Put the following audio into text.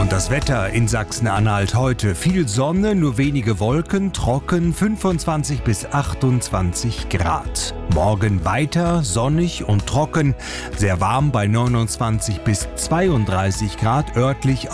Und das Wetter in Sachsen-Anhalt heute: viel Sonne, nur wenige Wolken, trocken, 25 bis 28 Grad. Morgen weiter sonnig und trocken, sehr warm bei 29 bis 32 Grad, örtlich